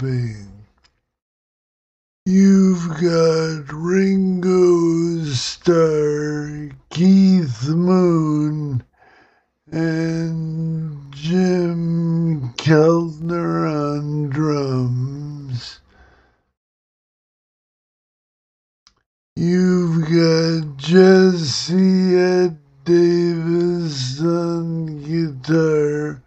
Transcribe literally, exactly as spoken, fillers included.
clubbing. You've got Ringo Starr, Keith Moon, and Jim Keltner on drums. You've got Jesse Ed Davis on guitar,